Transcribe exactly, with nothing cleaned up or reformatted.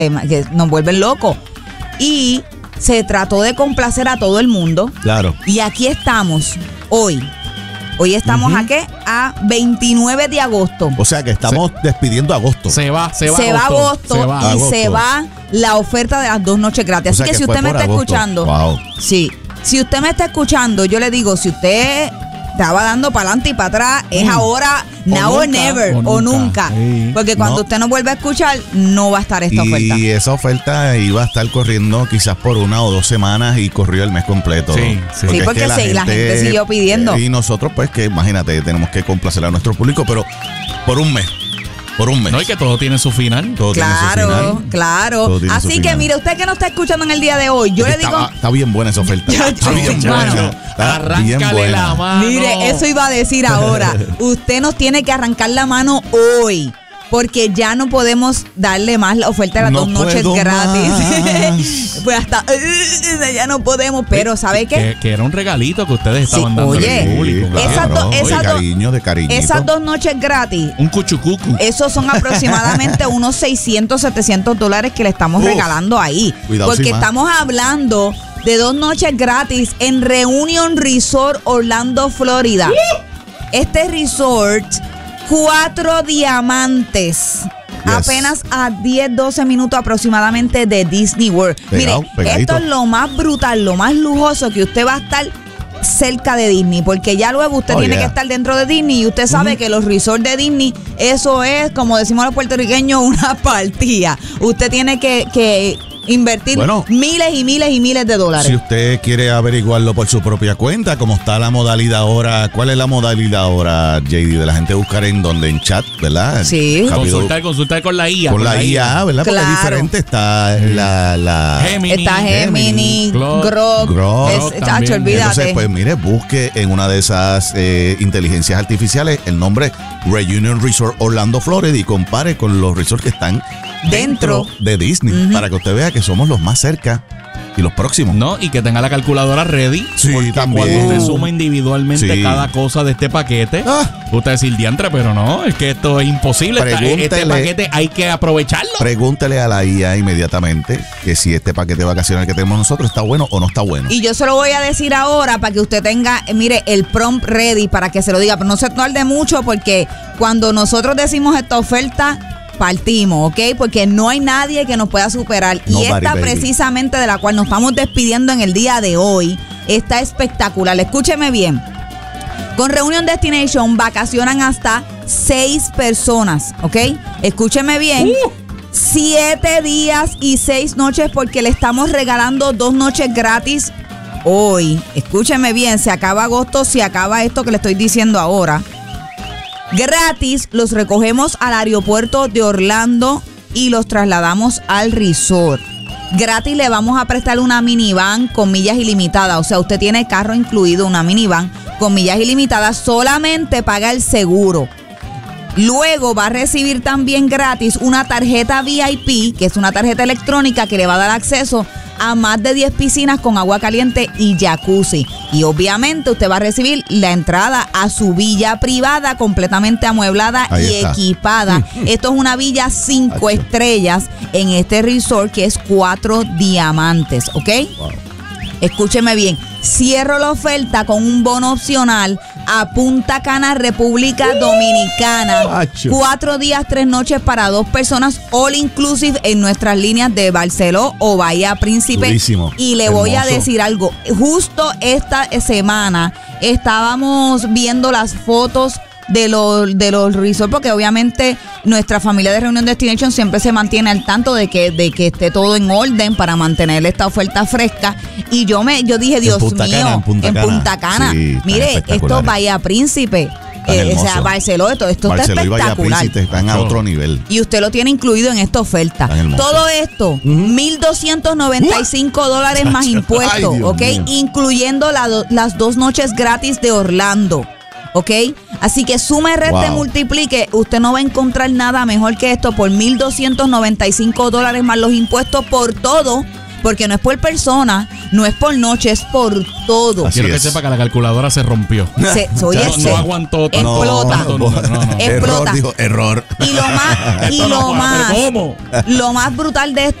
que nos vuelven locos. Y se trató de complacer a todo el mundo. Claro. Y aquí estamos hoy. Hoy estamos uh-huh. ¿a qué? A veintinueve de agosto. O sea que estamos se, despidiendo agosto. Se va, se va se agosto. Va agosto se va. Y agosto. Se va la oferta de las dos noches gratis. Así o sea que, que si usted me está agosto. escuchando, wow. sí, si usted me está escuchando, yo le digo, si usted estaba dando para adelante y para atrás, es mm. ahora, now or never, o nunca. O nunca. Sí. Porque cuando no. usted no vuelve a escuchar, no va a estar esta y oferta. Y esa oferta iba a estar corriendo quizás por una o dos semanas y corrió el mes completo. Sí, sí. Porque, sí, porque la, sí, gente, la gente siguió pidiendo. Y nosotros, pues, que imagínate, tenemos que complacer a nuestro público, pero por un mes. Por un mes. No, y que todo tiene su final. Todo claro, tiene su final. claro. Todo tiene Así su que final. mire, usted que no está escuchando en el día de hoy, yo es le digo... Está, está bien buena esa oferta. Yo, está bien buena. Está Arráncale bien buena. la mano. Mire, eso iba a decir ahora. Usted nos tiene que arrancar la mano hoy. Porque ya no podemos darle más la oferta de las no dos noches gratis. Pues hasta uh, ya no podemos, pero ¿sabe qué? Que, que era un regalito que ustedes estaban sí, dando oye, al público. Claro, esas, do, oye, esas, cariño, de cariñito. esas dos noches gratis. Un cuchucucu. Esos son aproximadamente unos seiscientos, setecientos dólares que le estamos Uf, regalando ahí. Cuidado, porque sí, estamos hablando de dos noches gratis en Reunion Resort Orlando, Florida. Uh. Este resort... Cuatro diamantes. Yes. Apenas a diez, doce minutos aproximadamente de Disney World. Pegado, Mire, pegadito. Esto es lo más brutal, lo más lujoso que usted va a estar cerca de Disney, porque ya luego usted oh, tiene yeah. que estar dentro de Disney y usted sabe uh-huh. que los resorts de Disney, eso es, como decimos los puertorriqueños, una partida. Usted tiene que... que invertir bueno, miles y miles y miles de dólares. Si usted quiere averiguarlo por su propia cuenta, como está la modalidad ahora, ¿cuál es la modalidad ahora, J D? De la gente buscar en donde, en chat, ¿verdad? Sí. Rápido, consultar, consultar con la I A. Con, con la, la I A, ¿verdad? Claro. Porque es diferente. Está la... la Gemini. Está Gemini, Grok. Grok. Tacho, olvídate. Entonces, pues mire, busque en una de esas eh, inteligencias artificiales el nombre Reunion Resort Orlando, Florida y compare con los resorts que están dentro, dentro de Disney uh-huh. para que usted vea que somos los más cerca y los próximos. No, y que tenga la calculadora ready. Sí, porque también. Cuando usted suma individualmente sí. cada cosa de este paquete, ah. usted decir diantre, pero no, es que esto es imposible. Este paquete hay que aprovecharlo. Pregúntele a la I A inmediatamente que si este paquete vacacional que tenemos nosotros está bueno o no está bueno. Y yo se lo voy a decir ahora para que usted tenga, mire, el prompt ready para que se lo diga, pero no se tarde mucho porque cuando nosotros decimos esta oferta, partimos, ¿ok? Porque no hay nadie que nos pueda superar. Nobody, y esta baby. precisamente de la cual nos estamos despidiendo en el día de hoy está espectacular. Escúcheme bien. Con Reunion Destination vacacionan hasta seis personas, ¿ok? Escúcheme bien. Uh. Siete días y seis noches porque le estamos regalando dos noches gratis hoy. Escúcheme bien, se acaba agosto, se acaba esto que le estoy diciendo ahora. Gratis, los recogemos al aeropuerto de Orlando y los trasladamos al resort. Gratis le vamos a prestar una minivan con millas ilimitadas. O sea, usted tiene carro incluido, una minivan con millas ilimitadas. Solamente paga el seguro. Luego va a recibir también gratis una tarjeta V I P, que es una tarjeta electrónica que le va a dar acceso a más de diez piscinas con agua caliente y jacuzzi. Y obviamente usted va a recibir la entrada a su villa privada completamente amueblada Ahí y está. equipada. Esto es una villa cinco Ay, estrellas en este resort que es cuatro diamantes, ¿ok? Wow. Escúcheme bien, cierro la oferta con un bono opcional a Punta Cana, República Dominicana. Acho. Cuatro días, tres noches para dos personas, all inclusive en nuestras líneas de Barceló o Bahía Príncipe. Durísimo. Y le Hermoso. voy a decir algo, justo esta semana estábamos viendo las fotos de los de los resorts, porque obviamente nuestra familia de Reunion Destination siempre se mantiene al tanto de que de que esté todo en orden para mantener esta oferta fresca. Y yo me yo dije, Dios Punta mío, Cana, en Punta en Cana. Punta Cana. Sí, están mire, esto espectaculares. Bahía Príncipe, eh, o sea, Barceló, esto, esto Barceló está y Bahía espectacular. Príncipe están a otro nivel. Y usted lo tiene incluido en esta oferta. Todo esto, uh-huh. mil doscientos noventa y cinco dólares más impuestos, Ay, ¿ok? mío. Incluyendo la do, las dos noches gratis de Orlando. ¿Ok? Así que sume, reste, Wow. multiplique. Usted no va a encontrar nada mejor que esto por mil doscientos noventa y cinco dólares más los impuestos por todo. Porque no es por persona, no es por noche, es por todo. Así Quiero es. que sepa que la calculadora se rompió. Se, oye, no, se, no aguantó. Explota. No, no, no, no, no. Explota. Error, dijo, error. Y lo más, y lo no, más, ¿cómo? lo más brutal de esto